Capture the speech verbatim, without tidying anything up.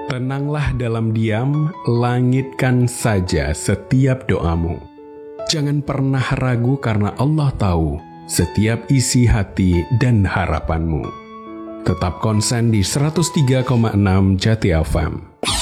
Tenanglah dalam diam, langitkan saja setiap doamu. Jangan pernah ragu karena Allah tahu setiap isi hati dan harapanmu. Tetap konsen di seratus tiga koma enam Jati F M.